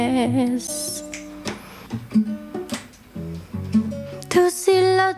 Tú sí lo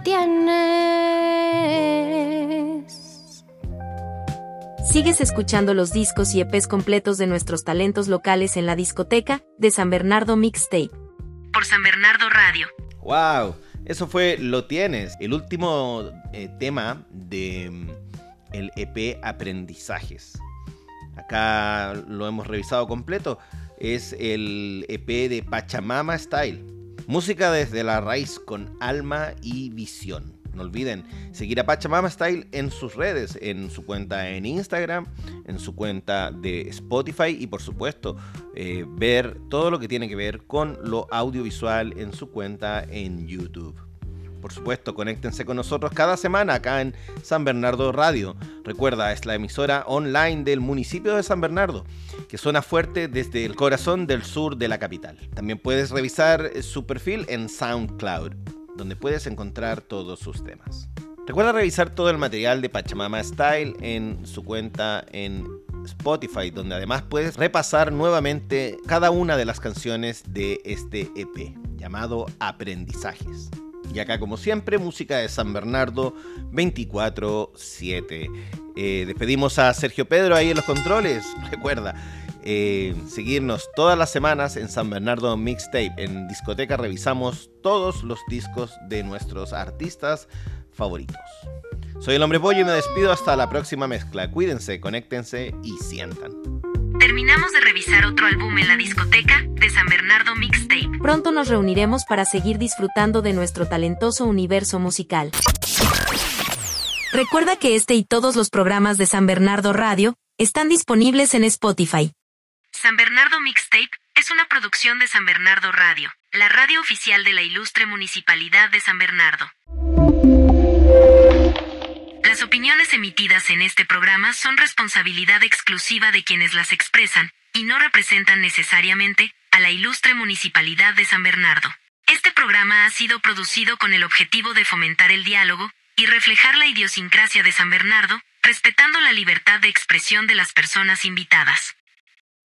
tienes. Sigues escuchando los discos y EPs completos de nuestros talentos locales en la discoteca de San Bernardo Mixtape. Por San Bernardo Radio. ¡Wow! Eso fue Lo Tienes, el último tema de el EP Aprendizajes. Acá lo hemos revisado completo. Es el EP de Pachamama Style. Música desde la raíz con alma y visión. No olviden seguir a Pachamama Style en sus redes, en su cuenta en Instagram, en su cuenta de Spotify y por supuesto ver todo lo que tiene que ver con lo audiovisual en su cuenta en YouTube. Por supuesto, conéctense con nosotros cada semana acá en San Bernardo Radio. Recuerda, es la emisora online del municipio de San Bernardo, que suena fuerte desde el corazón del sur de la capital. También puedes revisar su perfil en SoundCloud, donde puedes encontrar todos sus temas. Recuerda revisar todo el material de Pachamama Style en su cuenta en Spotify, donde además puedes repasar nuevamente cada una de las canciones de este EP, llamado Aprendizajes. Y acá, como siempre, música de San Bernardo 24/7. Despedimos a Sergio Pedro ahí en los controles. Recuerda seguirnos todas las semanas en San Bernardo Mixtape. En Discoteca revisamos todos los discos de nuestros artistas favoritos. Soy el Hombre Pollo y me despido hasta la próxima mezcla. Cuídense, conéctense y sientan. Terminamos de revisar otro álbum en la discoteca de San Bernardo Mixtape. Pronto nos reuniremos para seguir disfrutando de nuestro talentoso universo musical. Recuerda que este y todos los programas de San Bernardo Radio están disponibles en Spotify. San Bernardo Mixtape es una producción de San Bernardo Radio, la radio oficial de la ilustre Municipalidad de San Bernardo. Las opiniones emitidas en este programa son responsabilidad exclusiva de quienes las expresan y no representan necesariamente a la ilustre Municipalidad de San Bernardo. Este programa ha sido producido con el objetivo de fomentar el diálogo y reflejar la idiosincrasia de San Bernardo, respetando la libertad de expresión de las personas invitadas.